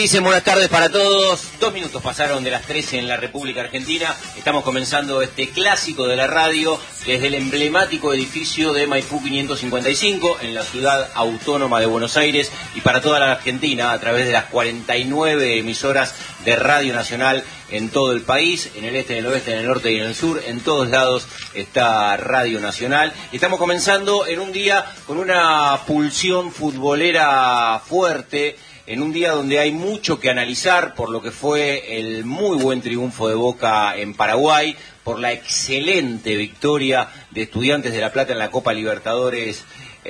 dicen? Buenas tardes para todos. 2 minutos pasaron de las 13 en la República Argentina. Estamos comenzando este clásico de la radio desde el emblemático edificio de Maipú 555 en la ciudad autónoma de Buenos Aires y para toda la Argentina a través de las 49 emisoras de Radio Nacional en todo el país, en el este, en el oeste, en el norte y en el sur. En todos lados está Radio Nacional. Estamos comenzando en un día con una pulsión futbolera fuerte, en un día donde hay mucho que analizar por lo que fue el muy buen triunfo de Boca en Paraguay, por la excelente victoria de Estudiantes de La Plata en la Copa Libertadores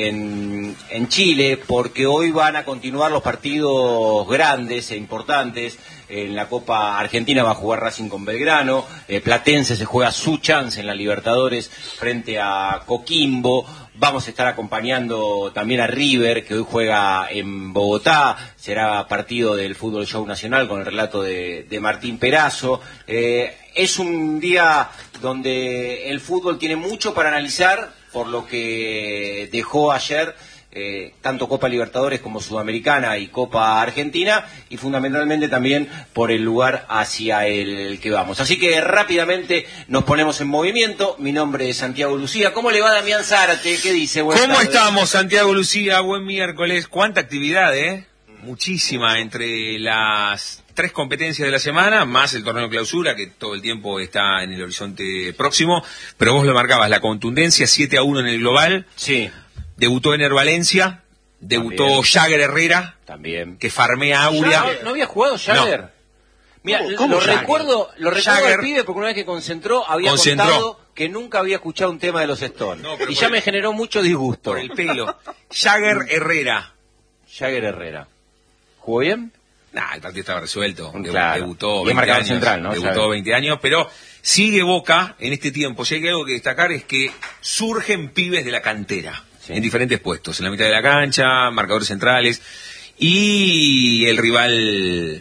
en Chile, porque hoy van a continuar los partidos grandes e importantes. En la Copa Argentina va a jugar Racing con Belgrano, Platense se juega su chance en la Libertadores frente a Coquimbo. Vamos a estar acompañando también a River, que hoy juega en Bogotá. Será partido del Fútbol Show Nacional con el relato de Martín Perazo. Es un día donde el fútbol tiene mucho para analizar por lo que dejó ayer tanto Copa Libertadores como Sudamericana y Copa Argentina, y fundamentalmente también por el lugar hacia el que vamos. Así que rápidamente nos ponemos en movimiento. Mi nombre es Santiago Lucía. ¿Cómo le va Damián Zárate? ¿Qué dice? Buenas ¿Cómo tardes. estamos, Santiago Lucía? Buen miércoles. ¿Cuánta actividad, Muchísima, entre las 3 competencias de la semana, más el torneo clausura, que todo el tiempo está en el horizonte próximo. Pero vos lo marcabas, la contundencia, 7-1 en el global. Sí. Debutó Ener Valencia, debutó Jagger Herrera, También. que farmea Aurea. ¿No había jugado Jagger? No. Mira, ¿Cómo lo Jagger? recuerdo Jagger al pibe porque una vez que concentró había concentró. contado que nunca había escuchado un tema de los Stones. No, pero y ya me generó mucho disgusto. Por el pelo. Jagger Herrera. Jagger Herrera. ¿Jugó bien? Nah, el partido estaba resuelto. Claro. Debutó Y 20 marcador años. central, ¿no? Debutó Jagger. 20 años, pero sigue Boca en este tiempo. Si hay algo que destacar es que surgen pibes de la cantera. Sí. En diferentes puestos, en la mitad de la cancha, marcadores centrales, y el rival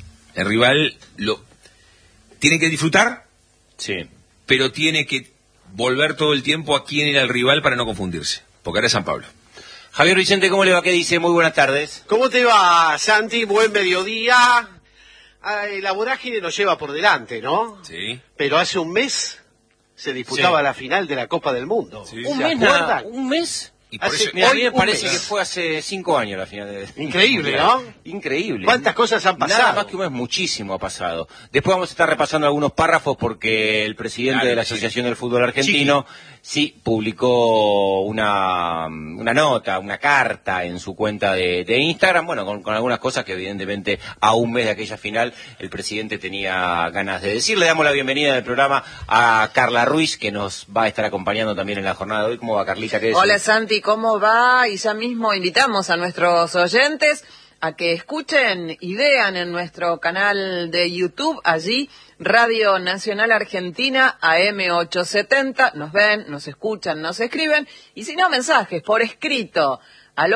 lo tiene que disfrutar, sí, pero tiene que volver todo el tiempo a quién era el rival para no confundirse, porque ahora es San Pablo. Javier Vicente, ¿cómo le va? ¿Qué dice? Muy buenas tardes. ¿Cómo te va, Santi? Buen mediodía. La vorágine nos lleva por delante, ¿no? Sí. Pero hace un mes se disputaba la final de la Copa del Mundo. Sí. ¿Un ¿Se mes? acuerdan? ¿Un mes? Y por eso, Mira, a mí me Hoy, un parece mes. que fue hace 5 años la final de... Increíble, ¿no? Increíble. ¿Cuántas cosas han pasado? Nada más que un mes, muchísimo ha pasado. Después vamos a estar repasando algunos párrafos porque el presidente de la Asociación del Fútbol Argentino sí publicó una nota, una carta en su cuenta de Instagram, bueno, con algunas cosas que evidentemente a un mes de aquella final el presidente tenía ganas de decir. Le damos la bienvenida del programa a Carla Ruiz, que nos va a estar acompañando también en la jornada de hoy. ¿Cómo va, Carlita? ¿Qué decís? Hola Santi, ¿cómo va? Y ya mismo invitamos a nuestros oyentes a que escuchen y vean en nuestro canal de YouTube, allí Radio Nacional Argentina AM870, nos ven, nos escuchan, nos escriben, y si no, mensajes por escrito al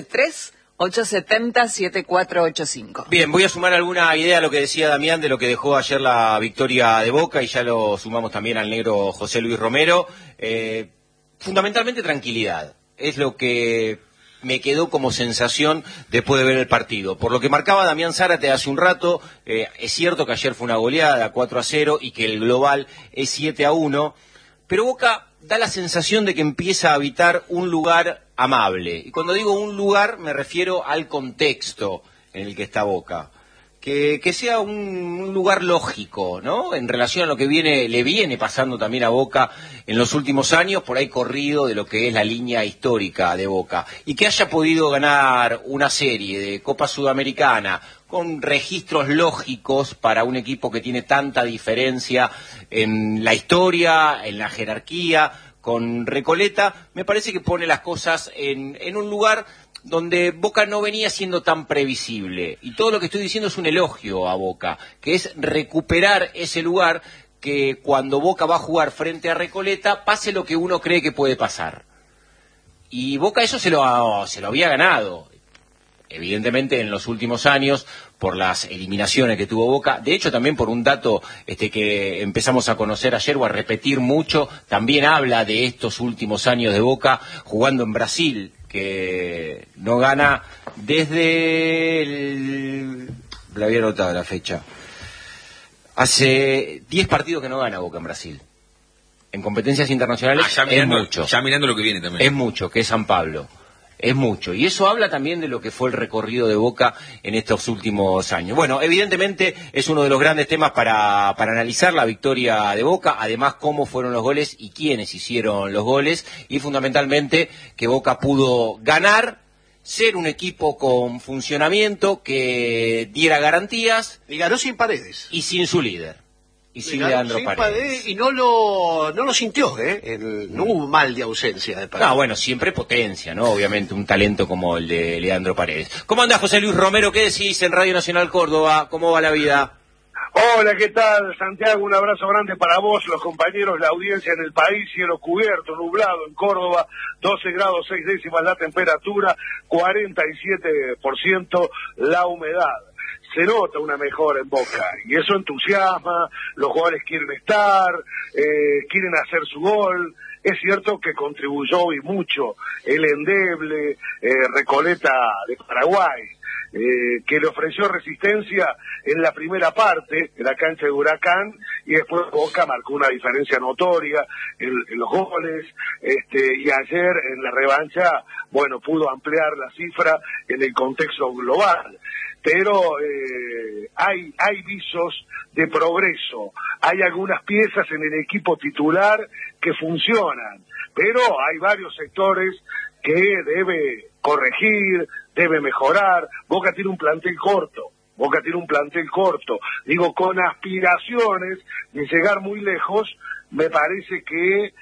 11-3-870-7485. Bien, voy a sumar alguna idea a lo que decía Damián de lo que dejó ayer la victoria de Boca, y ya lo sumamos también al negro José Luis Romero. Fundamentalmente tranquilidad, es lo que me quedó como sensación después de ver el partido. Por lo que marcaba Damián Zárate hace un rato, es cierto que ayer fue una goleada 4-0 y que el global es 7-1, pero Boca da la sensación de que empieza a habitar un lugar amable. Y cuando digo un lugar me refiero al contexto en el que está Boca. Que sea un lugar lógico, ¿no? En relación a lo que le viene pasando también a Boca en los últimos años, por ahí corrido de lo que es la línea histórica de Boca. Y que haya podido ganar una serie de Copa Sudamericana con registros lógicos para un equipo que tiene tanta diferencia en la historia, en la jerarquía, con Recoleta, me parece que pone las cosas en un lugar donde Boca no venía siendo tan previsible. Y todo lo que estoy diciendo es un elogio a Boca, que es recuperar ese lugar que cuando Boca va a jugar frente a Recoleta, pase lo que uno cree que puede pasar. Y Boca eso se lo había ganado. Evidentemente en los últimos años, por las eliminaciones que tuvo Boca, de hecho también por un dato que empezamos a conocer ayer o a repetir mucho, también habla de estos últimos años de Boca jugando en Brasil, que no gana desde la había anotado la fecha. Hace 10 partidos que no gana Boca en Brasil. En competencias internacionales es mucho. Ya mirando lo que viene también. Es mucho, que es San Pablo. Es mucho. Y eso habla también de lo que fue el recorrido de Boca en estos últimos años. Bueno, evidentemente es uno de los grandes temas para analizar la victoria de Boca, además cómo fueron los goles y quiénes hicieron los goles, y fundamentalmente que Boca pudo ganar, ser un equipo con funcionamiento, que diera garantías. Y ganó sin Paredes. Y sin su líder. Y sin Ganó Leandro sin Paredes. Y no lo sintió, no hubo mal de ausencia de Paredes. No, bueno, siempre potencia, ¿no? Obviamente, un talento como el de Leandro Paredes. ¿Cómo anda José Luis Romero? ¿Qué decís en Radio Nacional Córdoba? ¿Cómo va la vida? Hola, ¿qué tal, Santiago? Un abrazo grande para vos, los compañeros, la audiencia en el país, cielo cubierto, nublado en Córdoba, 12 grados 6 décimas la temperatura, 47% la humedad. Se nota una mejora en Boca, y eso entusiasma, los jugadores quieren estar, quieren hacer su gol. Es cierto que contribuyó y mucho el endeble Recoleta de Paraguay, que le ofreció resistencia en la primera parte, en la cancha de Huracán, y después Boca marcó una diferencia notoria en los goles, y ayer en la revancha, bueno, pudo ampliar la cifra en el contexto global. Pero hay visos de progreso, hay algunas piezas en el equipo titular que funcionan, pero hay varios sectores que debe corregir, debe mejorar. Boca tiene un plantel corto, digo, con aspiraciones de llegar muy lejos. Me parece que,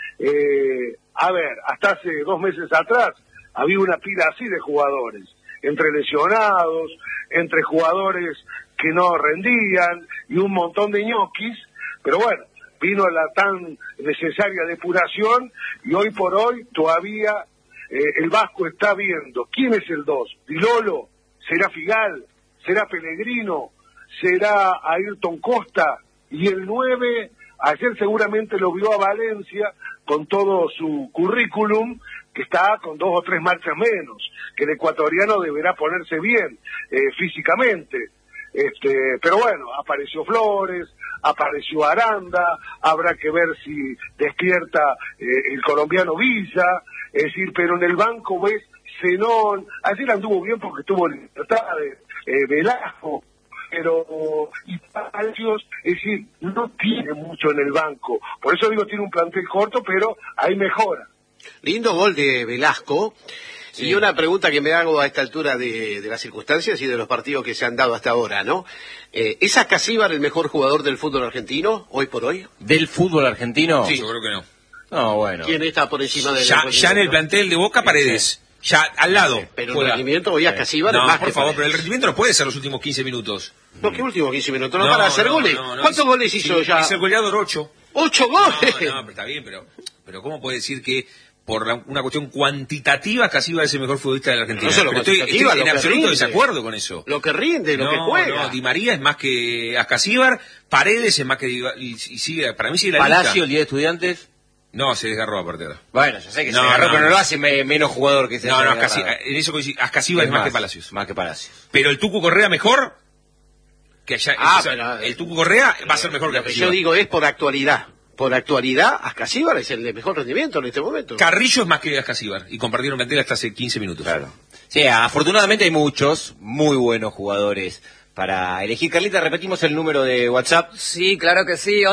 hasta hace 2 meses atrás había una pila así de jugadores, entre lesionados, entre jugadores que no rendían y un montón de ñoquis, pero bueno, vino la tan necesaria depuración y hoy por hoy todavía el Vasco está viendo quién es el 2, Dilolo, será Figal, será Pellegrino, será Ayrton Costa, y el 9, ayer seguramente lo vio a Valencia con todo su currículum, que está con 2 o 3 marchas menos, que el ecuatoriano deberá ponerse bien físicamente. Pero bueno, apareció Flores, apareció Aranda, habrá que ver si despierta el colombiano Villa, es decir, pero en el banco ves Zenón, ayer anduvo bien porque tuvo libertad de Velasco, pero y Palacios, es decir, no tiene mucho en el banco, por eso digo, tiene un plantel corto, pero hay mejora. Lindo gol de Velasco. Sí. Y una pregunta que me hago a esta altura de las circunstancias y de los partidos que se han dado hasta ahora, ¿no? ¿Es Ascasíbar el mejor jugador del fútbol argentino, hoy por hoy? ¿Del fútbol argentino? Sí, yo creo que no. No, bueno. ¿Quién está por encima de ya en el plantel de Boca, Paredes. Ya al lado. Pero el rendimiento hoy Ascasíbar no, es más por favor, pero el rendimiento no puede ser los últimos 15 minutos. No, ¿qué últimos 15 minutos? No, para hacer goles. ¿Cuántos goles hizo ya? Es el goleador 8. ¿8 goles? No, pero está bien, pero ¿cómo puede decir que por una cuestión cuantitativa Ascasíbar es el mejor futbolista de la Argentina? No solo estoy en absoluto rinde. desacuerdo con eso. Lo que rinde, lo que juega. No, Di María es más que Ascasíbar, Paredes es más que y sigue, para mí sigue la Palacio, lista. el día de Estudiantes. No, se desgarró aparte ahora. Bueno, yo sé que se desgarró, pero no lo hace menos jugador que se No, en eso Ascasíbar es más que Palacios. Más que Palacios. Pero el Tucu Correa mejor que allá. Pero, el Tucu Correa va a ser mejor que Ascasíbar. Yo digo, es por actualidad. Por actualidad, Ascasíbar es el de mejor rendimiento en este momento. Carrillo es más que Ascasíbar y compartieron plantel hasta hace 15 minutos. Claro. Sí, afortunadamente hay muchos muy buenos jugadores para elegir. Carlita, repetimos el número de WhatsApp. Sí, claro que sí,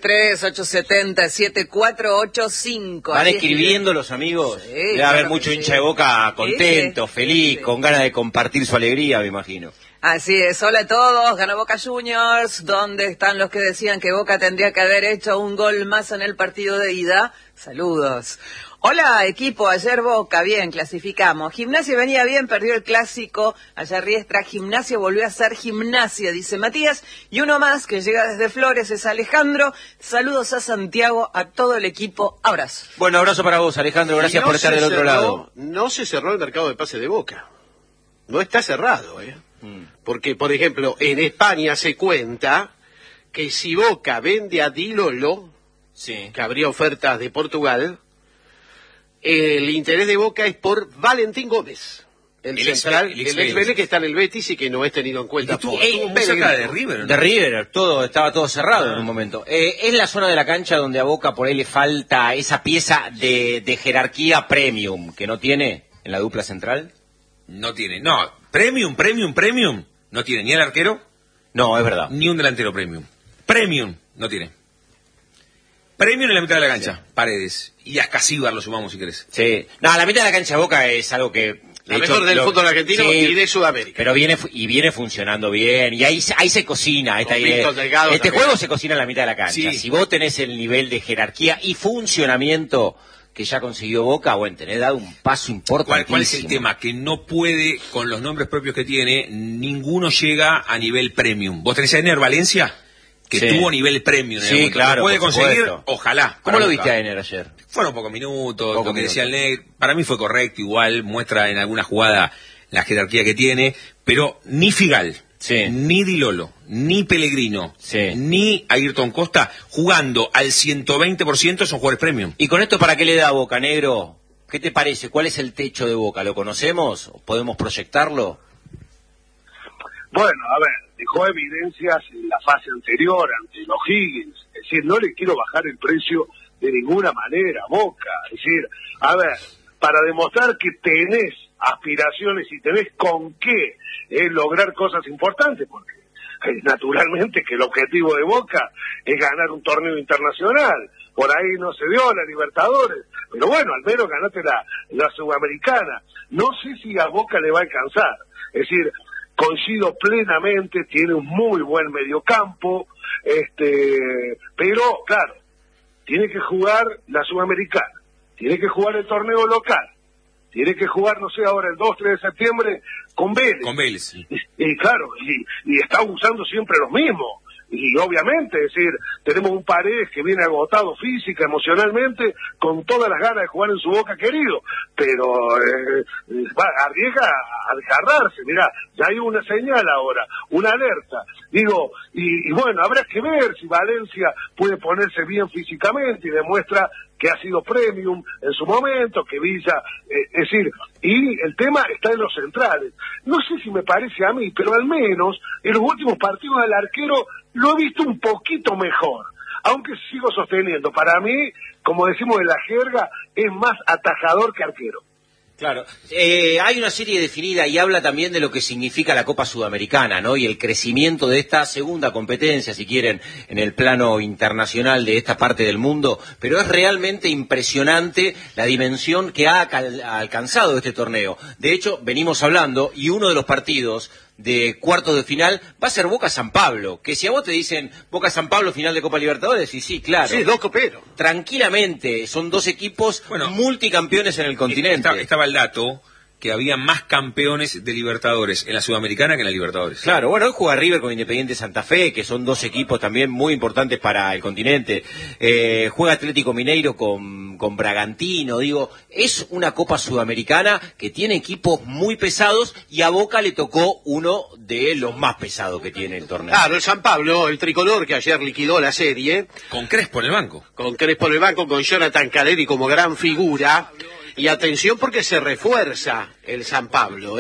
1138707485. Van escribiendo los amigos. Sí, debe claro haber mucho sí. hincha de Boca contento, feliz, sí. con ganas de compartir su alegría, me imagino. Así es, hola a todos, ganó Boca Juniors. ¿Dónde están los que decían que Boca tendría que haber hecho un gol más en el partido de ida? Saludos. Hola equipo, ayer Boca, bien, clasificamos. Gimnasia venía bien, perdió el clásico. Ayer Riestra, Gimnasia volvió a ser Gimnasia, dice Matías. Y uno más que llega desde Flores es Alejandro. Saludos a Santiago, a todo el equipo, abrazo. Bueno, abrazo para vos, Alejandro, gracias por estar del otro lado. No se cerró el mercado de pase de Boca. No está cerrado, Porque, por ejemplo, en España se cuenta que si Boca vende a Dilolo, sí, que habría ofertas de Portugal, el interés de Boca es por Valentín Gómez, El central, el ex Vélez que está en el Betis y que no es tenido en cuenta. Estuvo muy cerca de River, ¿no? De River, estaba todo cerrado en un momento. Es la zona de la cancha donde a Boca por ahí le falta esa pieza de jerarquía premium que no tiene en la dupla central. No tiene, no, premium, no tiene ni el arquero. No, es verdad. Ni un delantero premium. Premium no tiene. Premium en la mitad de la cancha, sí. Paredes. Y a Escasíbar lo sumamos si querés. Sí. No, la mitad de la cancha de Boca es algo que... La mejor del fútbol argentino sí, y de Sudamérica. Pero viene funcionando bien. Y ahí se cocina esta idea. Este juego se cocina en la mitad de la cancha. Sí. Si vos tenés el nivel de jerarquía y funcionamiento que ya consiguió Boca, bueno, tenés dado un paso importantísimo. ¿Cuál es el tema? Que no puede, con los nombres propios que tiene, ninguno llega a nivel premium. ¿Vos tenés a Ener Valencia? Que sí. Tuvo nivel premium. Sí, claro. ¿Lo puede conseguir? Ojalá. ¿Cómo lo viste a Ener ayer? Fueron pocos minutos, lo que decía el Negro. Para mí fue correcto, igual muestra en alguna jugada la jerarquía que tiene, pero ni Figal, sí. Ni Di Lolo, ni Pellegrino, sí. Ni Ayrton Costa, jugando al 120% son jugadores premium. ¿Y con esto para qué le da Boca, Negro? ¿Qué te parece? ¿Cuál es el techo de Boca? ¿Lo conocemos? ¿Podemos proyectarlo? Bueno, a ver, dejó evidencias en la fase anterior ante los Higgins. Es decir, no le quiero bajar el precio de ninguna manera, Boca. Es decir, a ver, para demostrar que tenés aspiraciones y tenés con qué lograr cosas importantes, porque naturalmente que el objetivo de Boca es ganar un torneo internacional. Por ahí no se dio la Libertadores, pero bueno, al menos ganaste la Sudamericana. No sé si a Boca le va a alcanzar. Es decir, coincido plenamente, tiene un muy buen mediocampo, pero claro, tiene que jugar la Sudamericana, tiene que jugar el torneo local, tiene que jugar, no sé, ahora el 2-3 de septiembre con Vélez. Con Vélez, sí. Y claro, y está usando siempre los mismos. Y obviamente, es decir, tenemos un Paredes que viene agotado física, emocionalmente, con todas las ganas de jugar en su Boca querido, pero arriesga a desgarrarse. Mirá, ya hay una señal ahora, una alerta. Digo, y bueno, habrá que ver si Valencia puede ponerse bien físicamente y demuestra que ha sido premium en su momento, que Villa, es decir, y el tema está en los centrales. No sé si me parece a mí, pero al menos en los últimos partidos del arquero lo he visto un poquito mejor, aunque sigo sosteniendo, para mí, como decimos en la jerga, es más atajador que arquero. Claro, hay una serie definida y habla también de lo que significa la Copa Sudamericana, ¿no? Y el crecimiento de esta segunda competencia, si quieren, en el plano internacional de esta parte del mundo, pero es realmente impresionante la dimensión que ha alcanzado este torneo. De hecho, venimos hablando, y uno de los partidos de cuartos de final va a ser Boca-San Pablo, que si a vos te dicen Boca-San Pablo final de Copa Libertadores, y sí, claro. Sí, dos coperos. Tranquilamente, son dos equipos multicampeones en el continente. Estaba el dato que había más campeones de Libertadores en la Sudamericana que en la Libertadores. Claro, bueno, hoy juega River con Independiente Santa Fe, que son dos equipos también muy importantes para el continente. Juega Atlético Mineiro con Bragantino, digo, es una Copa Sudamericana que tiene equipos muy pesados y a Boca le tocó uno de los más pesados que tiene el torneo. Claro, el San Pablo, el tricolor que ayer liquidó la serie. Con Crespo en el banco. Con Crespo en el banco, con Jonathan Caleri como gran figura. Y atención porque se refuerza el San Pablo,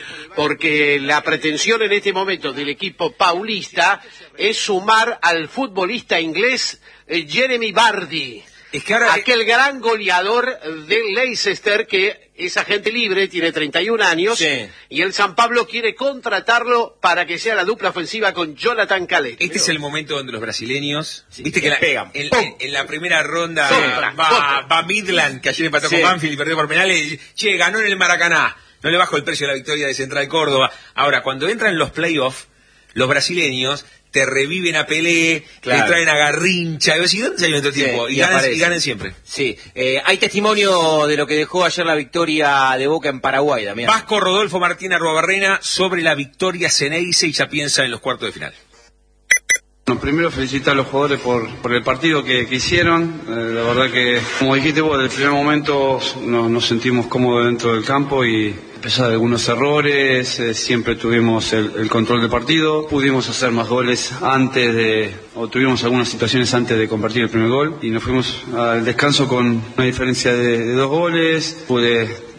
porque la pretensión en este momento del equipo paulista es sumar al futbolista inglés Jeremy Vardy. Es que ahora aquel gran goleador del Leicester que es agente libre, tiene 31 años, sí. Y el San Pablo quiere contratarlo para que sea la dupla ofensiva con Jonathan Caleri. Este es el momento donde los brasileños, viste que pegan. En la primera ronda va Midland, que ayer empató con Banfield y perdió por penales, ganó en el Maracaná, no le bajo el precio de la victoria de Central Córdoba. Ahora, cuando entran los playoffs, los brasileños te reviven a Pelé, claro. Te traen a Garrincha, y ¿dónde salió en otro tiempo? Y ganan siempre. Sí, hay testimonio de lo que dejó ayer la victoria de Boca en Paraguay también. Vasco Rodolfo Martín Arruabarrena sobre la victoria Ceneice y ya piensa en los cuartos de final. Bueno, primero felicitar a los jugadores por el partido que hicieron. La verdad que, como dijiste vos, desde el primer momento nos sentimos cómodos dentro del campo y a pesar de algunos errores, siempre tuvimos el control del partido. Pudimos hacer más goles tuvimos algunas situaciones antes de convertir el primer gol y nos fuimos al descanso con una diferencia de 2 goles. Pude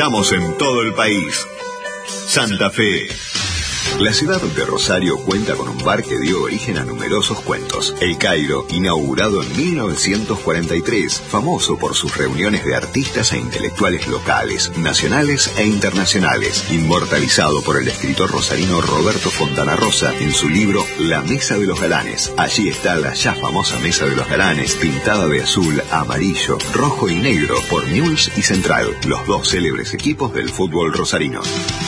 Estamos en todo el país. Santa Fe. La ciudad de Rosario cuenta con un bar que dio origen a numerosos cuentos. El Cairo, inaugurado en 1943, famoso por sus reuniones de artistas e intelectuales locales, nacionales e internacionales, inmortalizado por el escritor rosarino Roberto Fontana Rosa en su libro La Mesa de los Galanes. Allí está la ya famosa Mesa de los Galanes, pintada de azul, amarillo, rojo y negro por Newell's y Central, los dos célebres equipos del fútbol rosarino.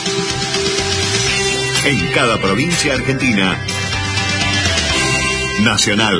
En cada provincia argentina, Nacional.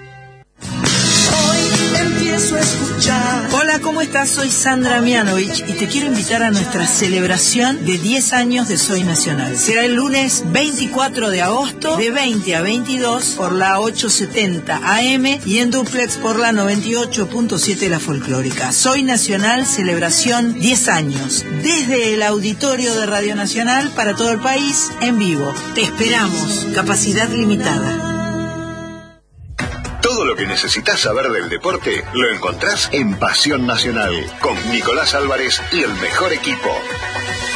Hoy empiezo a escuchar. Hola, ¿cómo estás? Soy Sandra Mianovich y te quiero invitar a nuestra celebración de 10 años de Soy Nacional. Será el lunes 24 de agosto de 20 a 22 por la 870 AM y en duplex por la 98.7 La Folclórica. Soy Nacional, celebración 10 años. Desde el auditorio de Radio Nacional para todo el país, en vivo. Te esperamos. Capacidad limitada. Todo lo que necesitas saber del deporte lo encontrás en Pasión Nacional con Nicolás Álvarez y el mejor equipo.